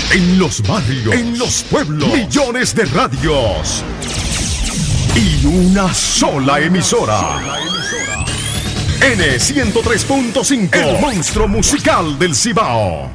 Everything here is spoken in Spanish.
En los barrios, en los pueblos, millones de radios y una sola emisora. N103.5, el monstruo musical del Cibao.